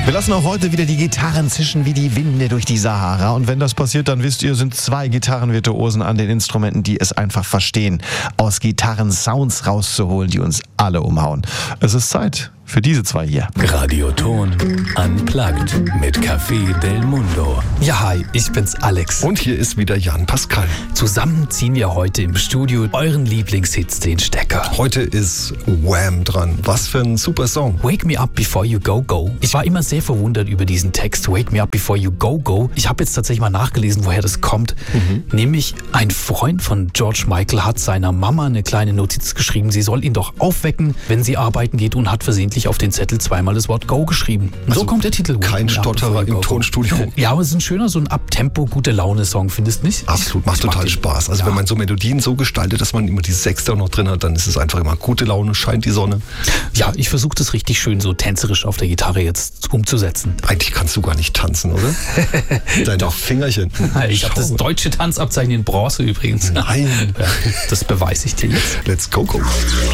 Wir lassen auch heute wieder die Gitarren zischen wie die Winde durch die Sahara. Und wenn das passiert, dann wisst ihr, sind 2 Gitarrenvirtuosen an den Instrumenten, die es einfach verstehen, aus Gitarren Sounds rauszuholen, die uns alle umhauen. Es ist Zeit für diese 2 hier. Radioton Unplugged mit Café Del Mundo. Ja, hi, ich bin's Alex. Und hier ist wieder Jan Pascal. Zusammen ziehen wir heute im Studio euren Lieblingshits den Stecker. Heute ist Wham dran. Was für ein super Song. Wake me up before you go, go. Ich war immer sehr verwundert über diesen Text, Wake me up before you go, go. Ich habe jetzt tatsächlich mal nachgelesen, woher das kommt. Nämlich ein Freund von George Michael hat seiner Mama eine kleine Notiz geschrieben, sie soll ihn doch aufwecken, wenn sie arbeiten geht, und hat versehentlich auf den Zettel zweimal das Wort Go geschrieben. Und Also so kommt der Titel. Kein Stotterer im Tonstudio. Ja, aber es ist ein schöner, so ein Abtempo, gute Laune-Song, findest du nicht? Absolut, macht total Spaß. Also wenn man so Melodien so gestaltet, dass man immer die Sechste noch drin hat, dann ist es einfach immer gute Laune, scheint die Sonne. Ja, ich versuche das richtig schön so tänzerisch auf der Gitarre jetzt umzusetzen. Eigentlich kannst du gar nicht tanzen, oder? Deine Fingerchen. Ich habe das deutsche Tanzabzeichen in Bronze übrigens. Nein. Das beweise ich dir jetzt. Let's go, go.